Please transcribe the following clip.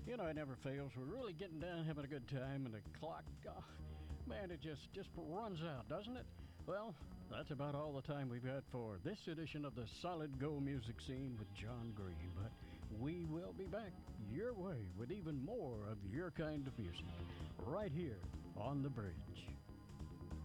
You know, it never fails. We're really getting down, having a good time, and the clock, man, it just runs out, doesn't it? Well, that's about all the time we've got for this edition of the Solid Go Music Scene with John Green. But we will be back your way with even more of your kind of music right here on the bridge.